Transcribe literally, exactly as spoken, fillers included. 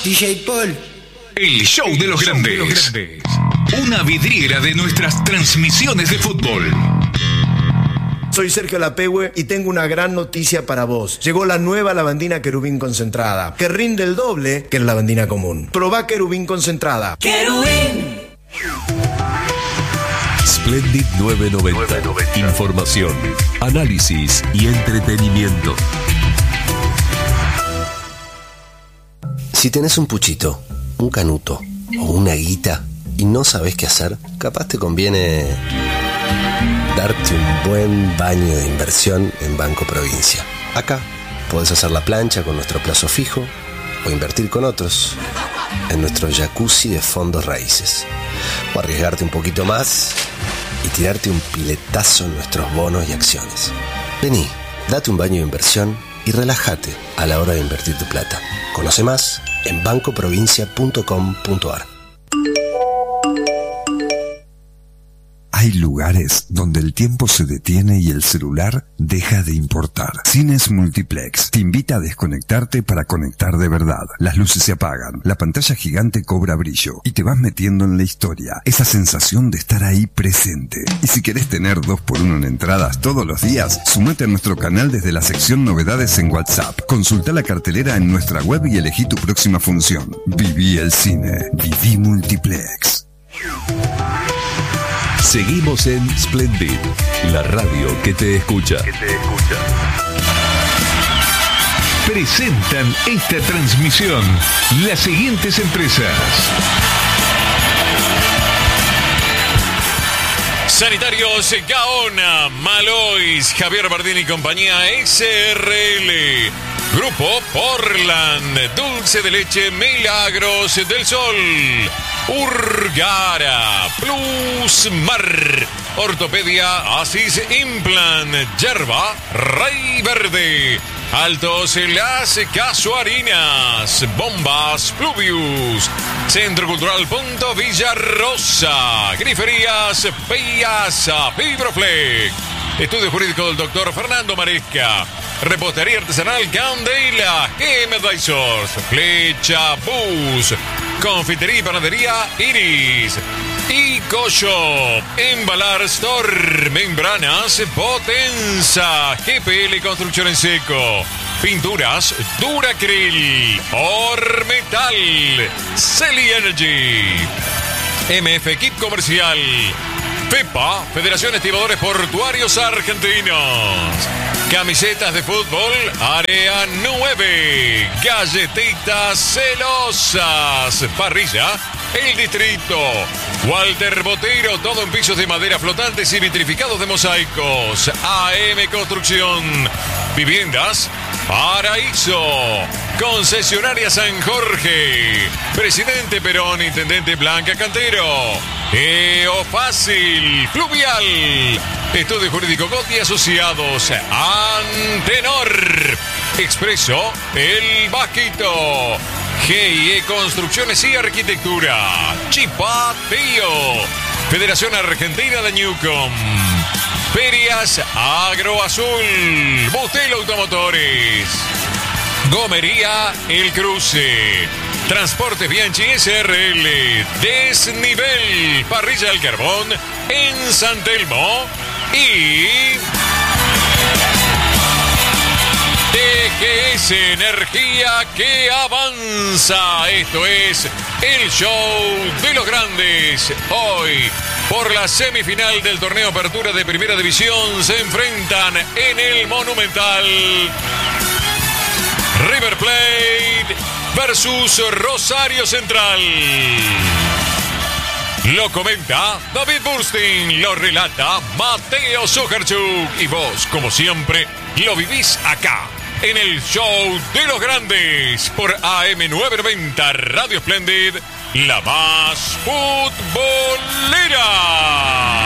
D J Paul. El show de los grandes. Una vidriera de nuestras transmisiones de fútbol. Soy Sergio Lapehue y tengo una gran noticia para vos. Llegó la nueva lavandina Querubín concentrada, que rinde el doble que la lavandina común. Probá Querubín concentrada. ¡Querubín! Splendid novecientos noventa. Información, análisis y entretenimiento. Si tenés un puchito, un canuto o una guita y no sabés qué hacer, capaz te conviene darte un buen baño de inversión en Banco Provincia. Acá podés hacer la plancha con nuestro plazo fijo o invertir con otros en nuestro jacuzzi de fondos raíces. O arriesgarte un poquito más y tirarte un piletazo en nuestros bonos y acciones. Vení, date un baño de inversión y relájate a la hora de invertir tu plata. Conoce más en banco provincia punto com punto a r. Hay lugares donde el tiempo se detiene y el celular deja de importar. Cines Multiplex te invita a desconectarte para conectar de verdad. Las luces se apagan, la pantalla gigante cobra brillo y te vas metiendo en la historia. Esa sensación de estar ahí presente. Y si querés tener dos por uno en entradas todos los días, sumate a nuestro canal desde la sección novedades en WhatsApp. Consulta la cartelera en nuestra web y elegí tu próxima función. Viví el cine. Viví Multiplex. Seguimos en Splendid, la radio que te escucha. Que te escucha. Presentan esta transmisión las siguientes empresas: Sanitarios Gaona, Malois, Javier Bardini y compañía S R L, Grupo Portland, Dulce de Leche Milagros del Sol, Urgara, Plus Mar, Ortopedia Asis Implant, Yerba, Rey Verde, Altos Las Casuarinas, Bombas Pluvius, Centro Cultural Punto Villarrosa, Griferías Piazza, Fibroflex, Estudio Jurídico del doctor Fernando Maresca, Repostería Artesanal Candela, G M Advisors, Flecha Bus, Confitería y Panadería Iris, Icoshop, Embalar Store, Membranas Potenza, G P L Construcción en Seco, Pinturas Duracril, Ormetal, Celi Energy, M F Equip Comercial, FEPA, Federación de Estibadores Portuarios Argentinos, Camisetas de fútbol, Área nueve, Galletitas Celosas, Parrilla, El Distrito, Walter Botero, todo en pisos de madera flotantes y vitrificados de mosaicos, A M Construcción, Viviendas Paraíso, Concesionaria San Jorge, Presidente Perón, Intendente Blanca Cantero, Eofácil, Fluvial, Estudio Jurídico Gotti Asociados, Antenor, Expreso, El Vasquito, G I E Construcciones y Arquitectura, Chipatío, Federación Argentina de Newcom, Ferias Agro Azul, Butel Automotores, Gomería El Cruce, Transportes Bianchi S R L, Desnivel, Parrilla del Carbón en San Telmo y T G S Energía que avanza. Esto es el show de los grandes. Hoy, por la semifinal del torneo Apertura de Primera División, se enfrentan en el Monumental River Plate versus Rosario Central. Lo comenta David Burstein, lo relata Mateo Sojarchuk y vos, como siempre, lo vivís acá, en el show de los grandes, por A M novecientos noventa Radio Splendid, la más futbolera.